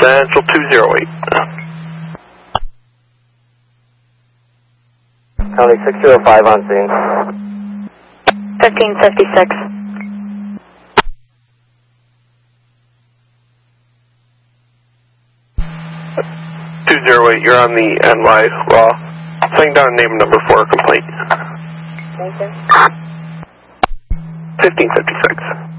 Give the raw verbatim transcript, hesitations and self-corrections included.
Central two zero eight. County six zero five on scene. fifteen fifty-six. two zero eight, you're on the N Y law. Playing down name and number for a complaint. Thank you. fifteen fifty-six.